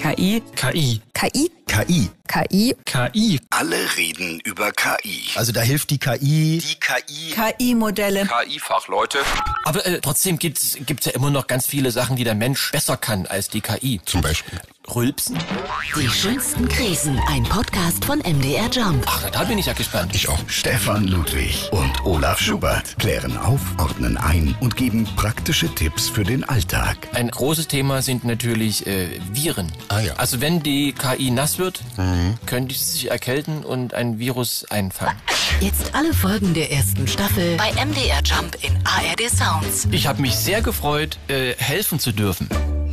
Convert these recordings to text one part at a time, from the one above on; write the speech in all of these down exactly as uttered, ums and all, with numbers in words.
K I. K I. K I. K I. K I. K I. Alle reden über K I. Also da hilft die K I. Die K I. K I-Modelle. K I-Fachleute. Aber äh, trotzdem gibt's gibt's ja immer noch ganz viele Sachen, die der Mensch besser kann als die K I. Zum Beispiel. Rülpsen? Die schönsten Krisen. Ein Podcast von M D R Jump. Ach, na, da bin ich ja gespannt. Ich auch. Stefan Ludwig und Olaf Schubert klären auf, ordnen ein und geben praktische Tipps für den Alltag. Ein großes Thema sind natürlich äh, Viren. Ah ja. Also wenn die K I nass wird, mhm. könnte sie sich erkälten und ein Virus einfangen. Jetzt alle Folgen der ersten Staffel bei M D R Jump in A R D Sounds. Ich habe mich sehr gefreut, äh, helfen zu dürfen.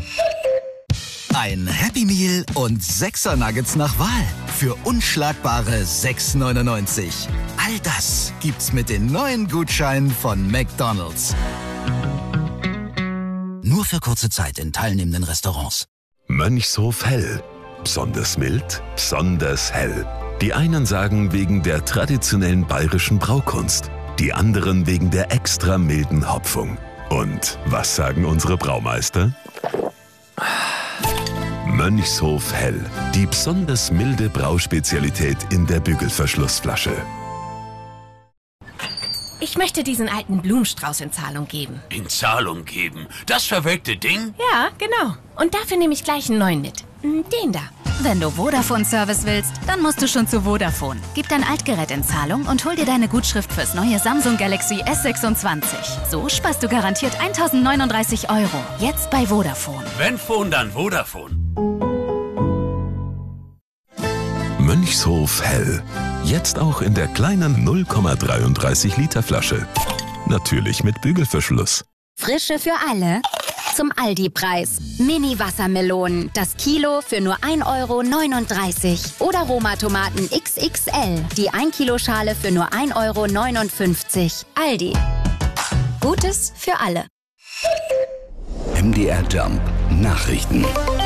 Ein Happy Meal und Sechser Nuggets nach Wahl für unschlagbare sechs neunundneunzig. All das gibt's mit den neuen Gutscheinen von McDonald's. Nur für kurze Zeit in teilnehmenden Restaurants. Mönchshof Hell. Besonders mild, besonders hell. Die einen sagen wegen der traditionellen bayerischen Braukunst, die anderen wegen der extra milden Hopfung. Und was sagen unsere Braumeister? Mönchshof Hell, die besonders milde Brauspezialität in der Bügelverschlussflasche. Ich möchte diesen alten Blumenstrauß in Zahlung geben. In Zahlung geben? Das verwelkte Ding? Ja, genau. Und dafür nehme ich gleich einen neuen mit. Den da. Wenn du Vodafone-Service willst, dann musst du schon zu Vodafone. Gib dein Altgerät in Zahlung und hol dir deine Gutschrift fürs neue Samsung Galaxy S sechsundzwanzig. So sparst du garantiert eintausendneununddreißig Euro. Jetzt bei Vodafone. Wenn Phone, dann Vodafone. Mönchshof Hell. Jetzt auch in der kleinen null Komma dreiunddreißig Liter Flasche. Natürlich mit Bügelverschluss. Frische für alle. Zum Aldi-Preis. Mini-Wassermelonen. Das Kilo für nur ein Euro neununddreißig. Oder Roma-Tomaten X X L. Die ein Kilo Schale für nur ein Euro neunundfünfzig. Aldi. Gutes für alle. M D R Jump Nachrichten.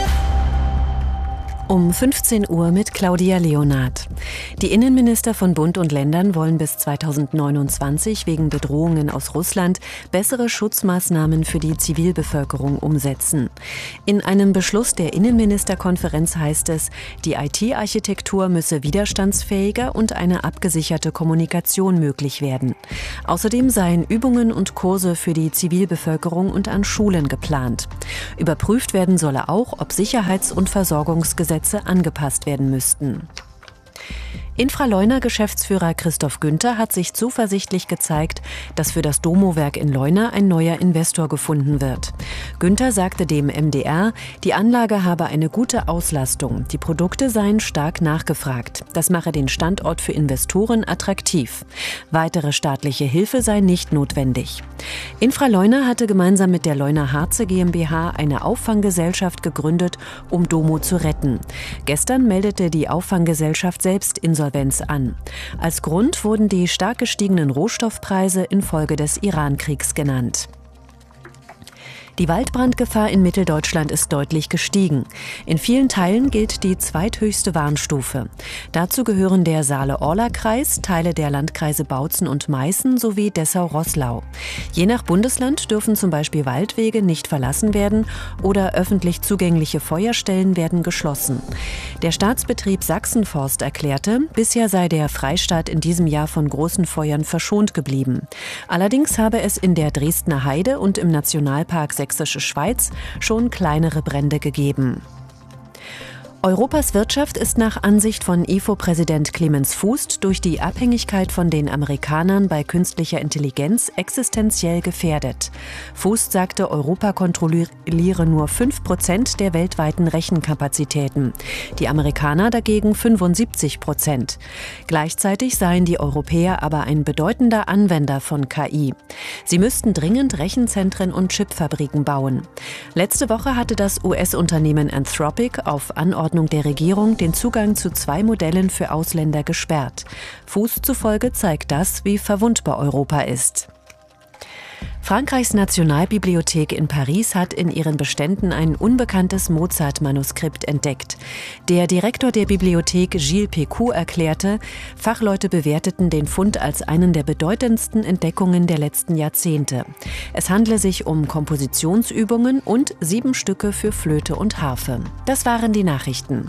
Um fünfzehn Uhr mit Claudia Leonard. Die Innenminister von Bund und Ländern wollen bis zweitausendneunundzwanzig wegen Bedrohungen aus Russland bessere Schutzmaßnahmen für die Zivilbevölkerung umsetzen. In einem Beschluss der Innenministerkonferenz heißt es, die I T-Architektur müsse widerstandsfähiger und eine abgesicherte Kommunikation möglich werden. Außerdem seien Übungen und Kurse für die Zivilbevölkerung und an Schulen geplant. Überprüft werden solle auch, ob Sicherheits- und Versorgungsgesetze angepasst werden müssten. Infraleuna-Geschäftsführer Christoph Günther hat sich zuversichtlich gezeigt, dass für das Domo-Werk in Leuna ein neuer Investor gefunden wird. Günther sagte dem M D R, die Anlage habe eine gute Auslastung, die Produkte seien stark nachgefragt. Das mache den Standort für Investoren attraktiv. Weitere staatliche Hilfe sei nicht notwendig. Infraleuna hatte gemeinsam mit der Leuna Harze GmbH eine Auffanggesellschaft gegründet, um Domo zu retten. Gestern meldete die Auffanggesellschaft selbst Insolvenz an. Als Grund wurden die stark gestiegenen Rohstoffpreise infolge des Iran-Kriegs genannt. Die Waldbrandgefahr in Mitteldeutschland ist deutlich gestiegen. In vielen Teilen gilt die zweithöchste Warnstufe. Dazu gehören der Saale-Orla-Kreis, Teile der Landkreise Bautzen und Meißen sowie Dessau-Roßlau. Je nach Bundesland dürfen zum Beispiel Waldwege nicht verlassen werden oder öffentlich zugängliche Feuerstellen werden geschlossen. Der Staatsbetrieb Sachsenforst erklärte, bisher sei der Freistaat in diesem Jahr von großen Feuern verschont geblieben. Allerdings habe es in der Dresdner Heide und im Nationalpark Sächsische Schweiz schon kleinere Brände gegeben. Europas Wirtschaft ist nach Ansicht von I F O-Präsident Clemens Fußt durch die Abhängigkeit von den Amerikanern bei künstlicher Intelligenz existenziell gefährdet. Fußt sagte, Europa kontrolliere nur fünf Prozent der weltweiten Rechenkapazitäten, die Amerikaner dagegen fünfundsiebzig Prozent. Gleichzeitig seien die Europäer aber ein bedeutender Anwender von K I. Sie müssten dringend Rechenzentren und Chipfabriken bauen. Letzte Woche hatte das U S-Unternehmen Anthropic auf Anordnung der Regierung den Zugang zu zwei Modellen für Ausländer gesperrt. Fußt zufolge zeigt das, wie verwundbar Europa ist. Frankreichs Nationalbibliothek in Paris hat in ihren Beständen ein unbekanntes Mozart-Manuskript entdeckt. Der Direktor der Bibliothek, Gilles Pécou, erklärte, Fachleute bewerteten den Fund als einen der bedeutendsten Entdeckungen der letzten Jahrzehnte. Es handle sich um Kompositionsübungen und sieben Stücke für Flöte und Harfe. Das waren die Nachrichten.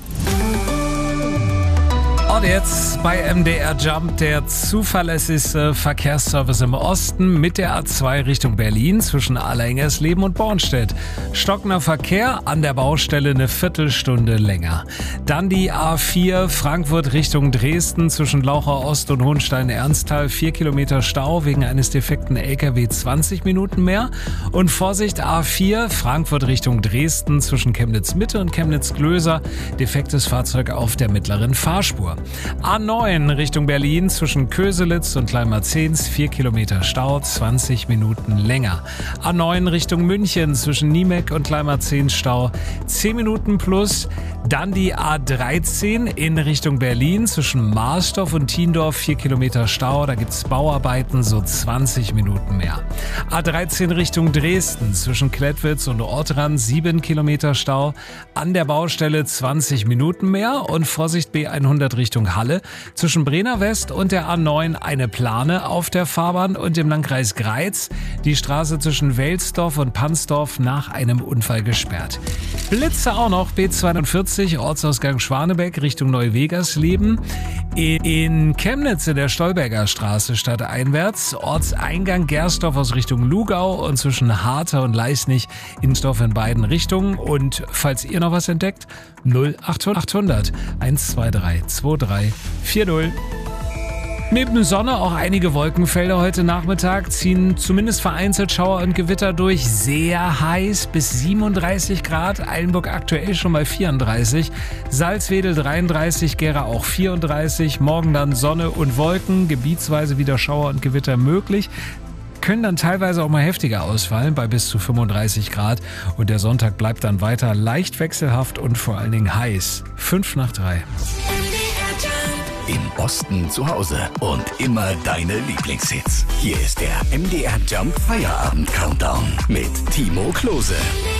Und jetzt bei M D R Jump der zuverlässigste Verkehrsservice im Osten mit der A zwei Richtung Berlin zwischen Alleingers-Leben und Bornstedt. Stockender Verkehr, an der Baustelle eine Viertelstunde länger. Dann die A vier Frankfurt Richtung Dresden zwischen Laucher Ost und Hohenstein-Ernsthal. Vier Kilometer Stau wegen eines defekten L K W, zwanzig Minuten mehr. Und Vorsicht, A vier Frankfurt Richtung Dresden zwischen Chemnitz Mitte und Chemnitz Glöser. Defektes Fahrzeug auf der mittleren Fahrspur. A neun Richtung Berlin zwischen Köselitz und Kleinmarzens, vier Kilometer Stau, zwanzig Minuten länger. A neun Richtung München zwischen Niemek und Kleinmarzens Stau, zehn Minuten plus. Dann die A dreizehn in Richtung Berlin zwischen Marsdorf und Tiendorf, vier Kilometer Stau, da gibt's Bauarbeiten, so zwanzig Minuten mehr. A dreizehn Richtung Dresden zwischen Klettwitz und Ortrand, sieben Kilometer Stau, an der Baustelle zwanzig Minuten mehr. Und Vorsicht, B hundert Richtung Halle zwischen Brenner West und der A neun eine Plane auf der Fahrbahn und im Landkreis Greiz die Straße zwischen Welsdorf und Pansdorf nach einem Unfall gesperrt. Blitze auch noch, B zweiundvierzig Ortsausgang Schwanebeck Richtung Neuwegersleben. In Chemnitz in der Stolberger Straße stadteinwärts, Ortseingang Gersdorf aus Richtung Lugau und zwischen Harter und Leisnig Insdorf in beiden Richtungen. Und falls ihr noch was entdeckt, null achthundert eins zwei drei zwei drei vier null. Neben Sonne auch einige Wolkenfelder heute Nachmittag, ziehen zumindest vereinzelt Schauer und Gewitter durch. Sehr heiß bis siebenunddreißig Grad, Eilenburg aktuell schon mal vierunddreißig, Salzwedel dreiunddreißig, Gera auch vierunddreißig. Morgen dann Sonne und Wolken, gebietsweise wieder Schauer und Gewitter möglich. Können dann teilweise auch mal heftiger ausfallen bei bis zu fünfunddreißig Grad. Und der Sonntag bleibt dann weiter leicht wechselhaft und vor allen Dingen heiß. Fünf nach drei. Im Osten zu Hause und immer deine Lieblingshits. Hier ist der M D R Jump Feierabend Countdown mit Timo Klose.